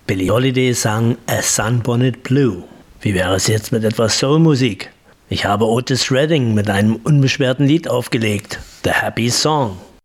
Billie Holiday sang A Sunbonnet Blue. Wie wäre es jetzt mit etwas Soulmusik? Ich habe Otis Redding mit einem unbeschwerten Lied aufgelegt, The Happy Song.